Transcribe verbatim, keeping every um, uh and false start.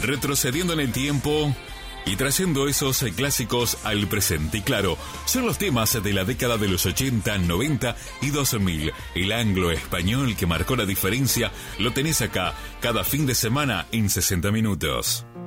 retrocediendo en el tiempo y trayendo esos clásicos al presente. Y claro, son los temas de la década de los ochenta, noventa y dos mil. El anglo-español que marcó la diferencia lo tenés acá, cada fin de semana en sesenta minutos.